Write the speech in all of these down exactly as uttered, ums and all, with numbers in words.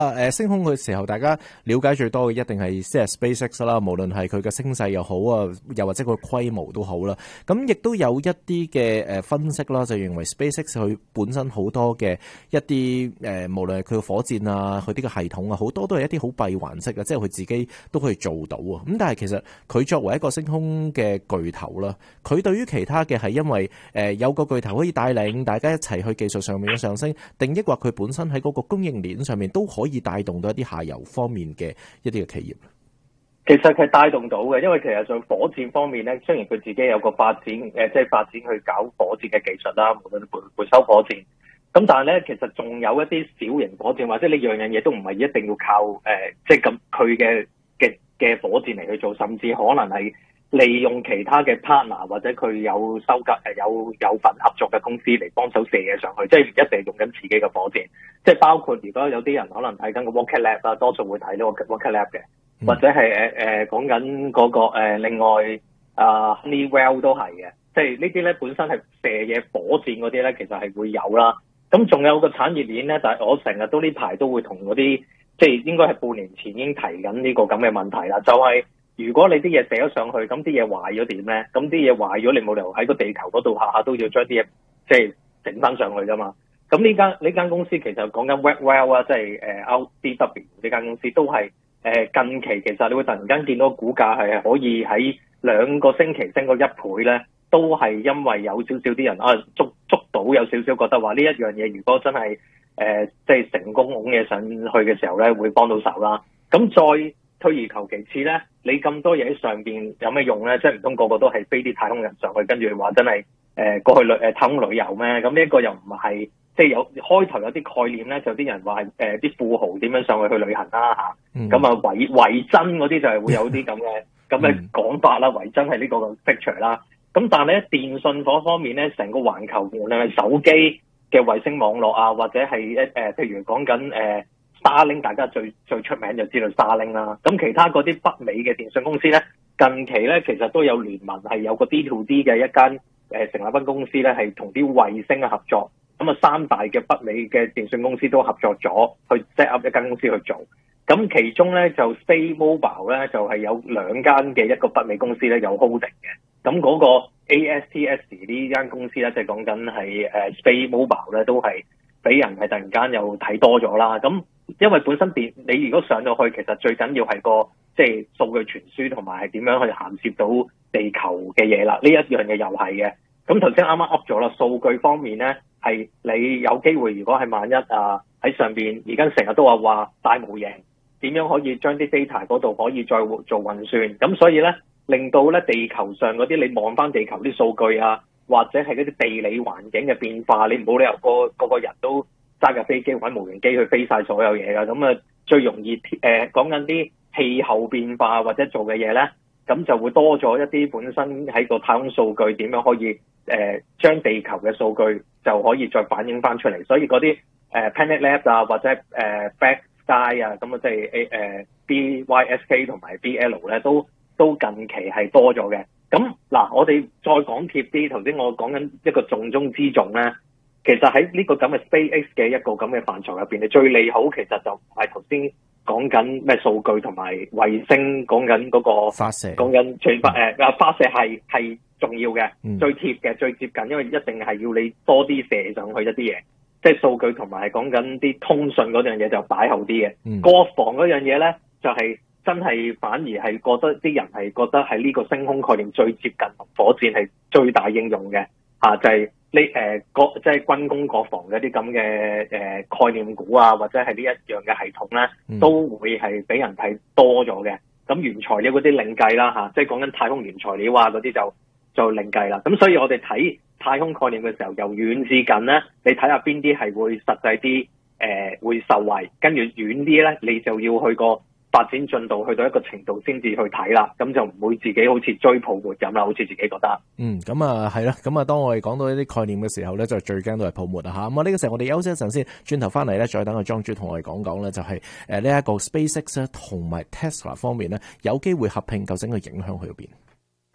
啊，誒，升空嘅時候，大家了解最多嘅一定係即係 SpaceX 啦，無論係佢嘅聲勢又好啊，又或者佢規模都好啦。咁亦都有一啲嘅誒分析啦，就認為 SpaceX 佢本身好多嘅一啲誒，無論係佢嘅火箭啊，佢啲嘅系統啊，好多都係一啲好閉環式嘅，即係佢自己都可以做到啊。咁但係其實佢作為一個升空嘅巨頭啦，佢對於其他嘅係因為誒有個巨頭可以帶領大家一齊去技術上面嘅上升，定抑或佢本身喺嗰個供應鏈上面都可以帶動到一啲下游方面嘅一啲嘅企業。 其實佢帶動到嘅，因為其實在火箭方面咧，雖然佢自己有個發展誒、呃，即係發展去搞火箭嘅技術啦，無論回回收火箭，咁但係咧，其實仲有一啲小型火箭，或者你樣樣嘢都唔係一定要靠誒、呃，即係咁佢嘅嘅嘅火箭嚟去做，甚至可能係利用其他嘅 partner 或者佢有收購誒有有份合作嘅公司嚟幫手射嘢上去，即係唔一定用緊自己嘅火箭，即係包括如果有啲人可能睇緊個 Rocket Lab 啦，多數會睇呢個 Rocket Lab 嘅。或者係誒誒講緊嗰個、呃、另外啊、呃、Honeywell 都係嘅，即係呢啲咧本身係射嘢火箭嗰啲咧，其實係會有啦。咁仲有個產業鏈咧，但係我成日都呢排都會同嗰啲，即係應該係半年前已經提緊呢個咁嘅問題啦。就係、是、如果你啲嘢射咗上去，咁啲嘢壞咗點咧？咁啲嘢壞咗，你冇理由喺個地球嗰度下下都要將啲嘢即係整翻上去噶嘛？咁呢間呢間公司其實講緊 Rockwell 啊，即係誒 R D W 呢間公司都係。誒近期其實你會突然間見到股價係可以喺兩個星期升過一倍咧，都係因為有少少啲人啊捉捉到有少少覺得話呢一樣嘢，如果真係誒即係成功拱嘢上去嘅時候咧，會幫到手啦。咁再退而求其次咧，你咁多嘢喺上邊有咩用咧？即係唔通個個都係飛啲太空人上去，跟住話真係誒、呃、過去旅誒太空旅遊咩？咁呢一個又唔係。即係有開頭有啲概念咧，就啲人話係誒啲富豪點樣上去去旅行啦嚇，咁啊維維珍嗰啲就係會有啲咁嘅咁嘅講法啦，維珍係呢個 picture 啦。咁但係咧電信嗰方面咧，成個環球無論係手機嘅衛星網絡啊，或者係一誒譬如講緊誒 Starlink， 大家最最出名就知道 Starlink 啦。咁其他嗰啲北美嘅電信公司咧，近期咧其實都有聯盟係有個 D to D 嘅一間誒成立間公司咧，係同啲衛星嘅合作。咁啊，三大嘅北美嘅電信公司都合作咗，去 set up 一間公司去做。咁其中咧就 Space Mobile 咧就係、是、有兩間嘅一個北美公司咧有 holding 嘅。咁嗰個 A S T S 呢間公司咧，即係講緊係誒 Space Mobile 咧，都係俾人係突然間又睇多咗啦。咁因為本身電你如果上到去，其實最緊要係個即係數據傳輸同埋係點樣去銜接到地球嘅嘢啦。呢一樣嘢又係嘅。咁頭先啱啱 up 咗啦，數據方面咧。係你有機會，如果係萬一啊喺上邊，而家成日都話話大模型點樣可以將啲 data 嗰度可以再做運算，咁所以咧令到咧地球上嗰啲你望翻地球啲數據啊，或者係嗰啲地理環境嘅變化，你唔好理由個個個人都揸架飛機或者無人機去飛晒所有嘢噶，咁啊最容易誒講緊啲氣候變化或者做嘅嘢咧，咁就會多咗一啲本身喺個太空數據點樣可以誒將、呃、地球嘅數據就可以再反映翻出嚟，所以嗰啲誒 Planet Labs 啊或者誒、呃、Black Sky 啊，咁啊即係誒誒 B Y S K 同埋 B L 咧都都近期係多咗嘅。咁嗱，我哋再講貼啲，頭先我講緊一個重中之重咧，其實喺呢個咁嘅 SpaceX 嘅一個咁嘅範疇入邊，你最利好其實就唔係頭先講緊咩數據同埋衛星講緊嗰個發射， 講緊全發誒啊發射係係重要嘅、 嗯，最貼嘅最接近，因為一定係要你多啲射上去一啲嘢，即係數據同埋講緊啲通訊嗰樣嘢就擺後啲嘅、嗯。國防嗰樣嘢咧就係、是、真係反而係覺得啲人係覺得係呢個升空概念最接近同火箭係最大應用嘅嚇、啊，就係呢誒國即係軍工國防嗰啲咁嘅誒概念股啊，或者係呢一樣嘅系統咧、嗯，都會係俾人睇多咗嘅。咁原材料嗰啲另計啦嚇，即係講緊太空原材料啊嗰啲就就另計啦。咁所以我哋睇太空概念嘅時候，由遠至近咧，你睇下邊啲係會實際啲誒、呃、會受惠，跟住遠啲咧，你就要去個發展進度去到一個程度先至去睇啦，咁就唔會自己好似追泡沫咁啦，好似自己覺得。 嗯，咁啊係啦，咁啊當我哋講到一啲概念嘅時候咧，就最驚都係泡沫啊嚇。咁啊呢個時候我哋休息一陣先，轉頭翻嚟咧，再等阿莊主同我哋講講咧，就係誒呢一個 SpaceX 咧同埋 Tesla 方面咧，有機會合併，究竟佢影響去到邊？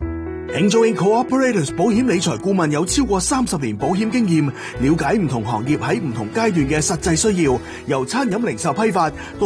Angel Incorporated 保險理財顧問有超過三十年保險經驗，了解唔同行業喺唔同階段嘅實際需要，由餐飲零售批發